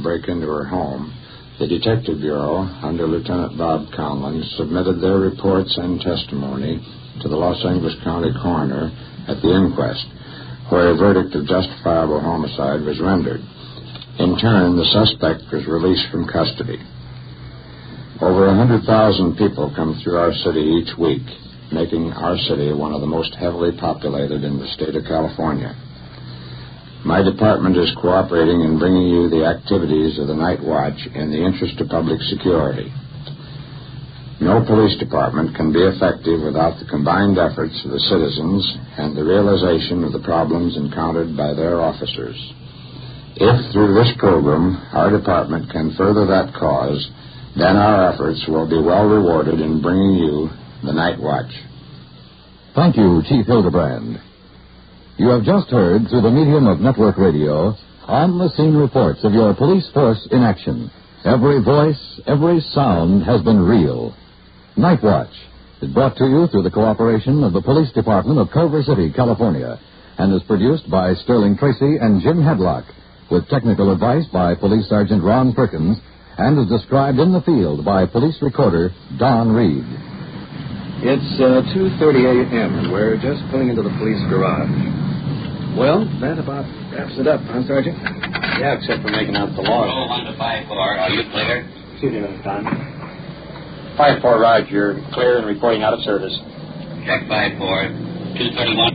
break into her home, the Detective Bureau, under Lieutenant Bob Conlon, submitted their reports and testimony to the Los Angeles County coroner at the inquest, where a verdict of justifiable homicide was rendered. In turn, the suspect was released from custody. Over 100,000 people come through our city each week, making our city one of the most heavily populated in the state of California. My department is cooperating in bringing you the activities of the Night Watch in the interest of public security. No police department can be effective without the combined efforts of the citizens and the realization of the problems encountered by their officers. If, through this program, our department can further that cause, then our efforts will be well rewarded in bringing you the Night Watch. Thank you, Chief Hildebrand. You have just heard, through the medium of network radio, on-the-scene reports of your police force in action. Every voice, every sound has been real. Night Watch is brought to you through the cooperation of the Police Department of Culver City, California, and is produced by Sterling Tracy and Jim Hedlock, with technical advice by Police Sergeant Ron Perkins, and is described in the field by Police Recorder Don Reed. It's 2:30 a.m., and we're just pulling into the police garage. Well, that about wraps it up, huh, Sergeant? Yeah, except for making out the log. Roll 1 to 5-4. Are you clear? Shoot him at a time. 5-4, Roger. You're clear and reporting out of service. Check 5-4. 231.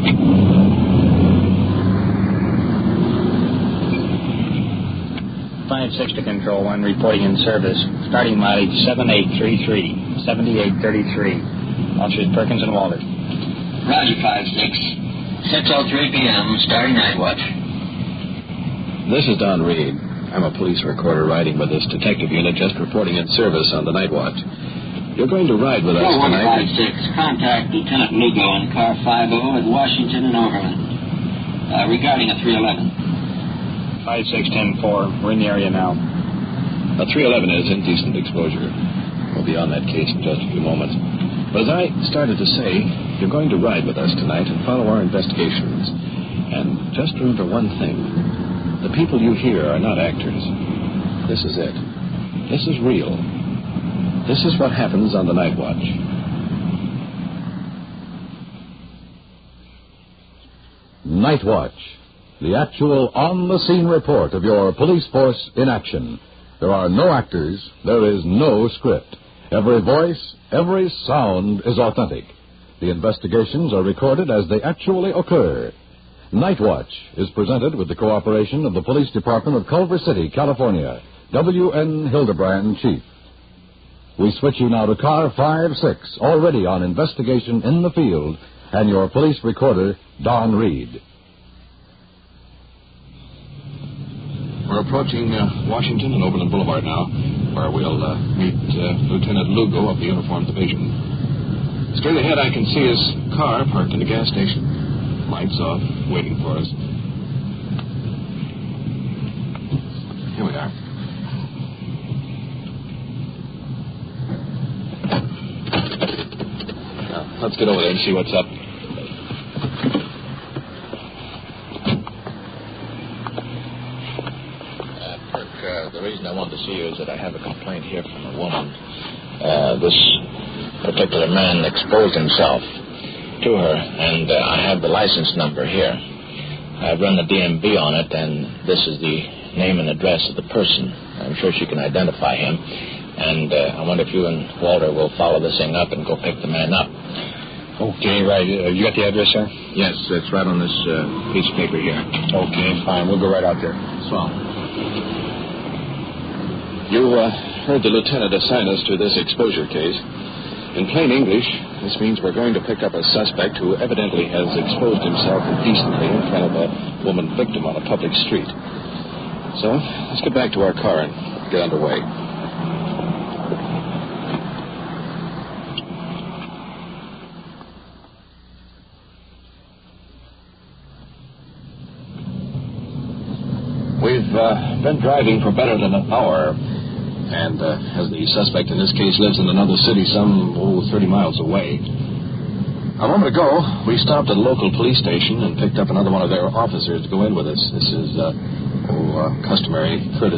To Control 1, reporting in service. Starting mileage 7833, 7833. Officers Perkins and Walter. Roger, 5-6. 6:03 p.m. Starting Night Watch. This is Don Reed. I'm a police recorder riding with this detective unit, just reporting in service on the Night Watch. You're going to ride with us tonight. 156. Contact Lieutenant Lugo on car 50 at Washington and Overland. Regarding a 311. 5610-4. We're in the area now. A 311 is indecent exposure. We'll be on that case in just a few moments. But as I started to say, you're going to ride with us tonight and follow our investigations. And just remember one thing. The people you hear are not actors. This is it. This is real. This is what happens on the Night Watch. Night Watch, the actual on-the-scene report of your police force in action. There are no actors. There is no script. Every voice, every sound is authentic. The investigations are recorded as they actually occur. Night Watch is presented with the cooperation of the Police Department of Culver City, California. W.N. Hildebrand, Chief. We switch you now to car 56, already on investigation in the field, and your police recorder, Don Reed. We're approaching Washington and Overland Boulevard now, where we'll meet Lieutenant Lugo of the Uniform Division. Straight ahead, I can see his car parked in the gas station. Lights off, waiting for us. Here we are. Now, let's get over there and see what's up. The reason I wanted to see you is that I have a complaint here from a woman. This particular man exposed himself to her, and I have the license number here. I've run the DMV on it, and this is the name and address of the person. I'm sure she can identify him, and I wonder if you and Walter will follow this thing up and go pick the man up. Okay, right. You got the address, sir? Yes, it's right on this piece of paper here. Okay, fine. We'll go right out there. Swell. You heard the lieutenant assign us to this exposure case. In plain English, this means we're going to pick up a suspect who evidently has exposed himself indecently in front of a woman victim on a public street. So, let's get back to our car and get underway. We've been driving for better than an hour. And as the suspect in this case lives in another city some 30 miles away. A moment ago, we stopped at a local police station and picked up another one of their officers to go in with us. This is customary courtesy.